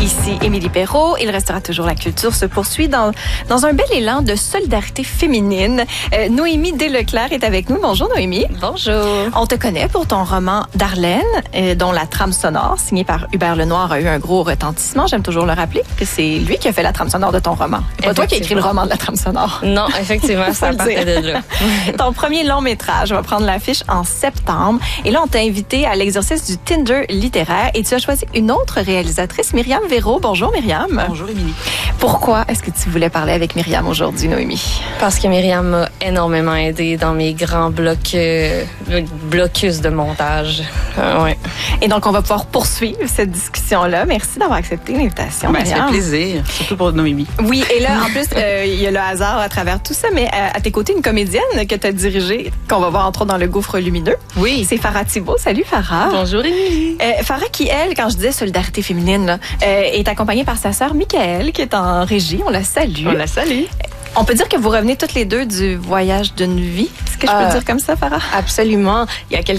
Ici Émilie Perrault. Il restera toujours la culture se poursuit dans un bel élan de solidarité féminine. Noémie Desleclerc est avec nous. Bonjour Noémie. Bonjour. On te connaît pour ton roman Darlene, dont la trame sonore, signée par Hubert Lenoir, a eu un gros retentissement. J'aime toujours le rappeler que c'est lui qui a fait la trame sonore de ton roman. C'est pas toi qui as écrit le roman de la trame sonore. Non, effectivement, ça partait de là. Ton premier long métrage va prendre l'affiche en septembre. Et là, on t'a invité à l'exercice du Tinder littéraire et tu as choisi une autre réalisatrice, Myriam Véraud. Bonjour Myriam. Bonjour Émilie. Pourquoi est-ce que tu voulais parler avec Myriam aujourd'hui, Noémie? Parce que Myriam m'a énormément aidée dans mes grands blocus de montage. Ouais. Et donc, on va pouvoir poursuivre cette discussion-là. Merci d'avoir accepté l'invitation, Ça fait Myriam. plaisir, surtout pour Noémie. Oui, et là, en plus, il y a le hasard à travers tout ça, mais à tes côtés, une comédienne que tu as dirigée, qu'on va voir entre autres dans Le Gouffre lumineux. Oui. C'est Farah Thibault. Salut, Farah. Bonjour, Émilie. Farah qui, elle, quand je disais solidarité féminine, là, est accompagnée par sa sœur Michaëlle, qui est en régie. On la salue. On la salue. On peut dire que vous revenez toutes les deux du voyage d'une vie. Est-ce que je peux dire comme ça, Farah? Absolument. Il y a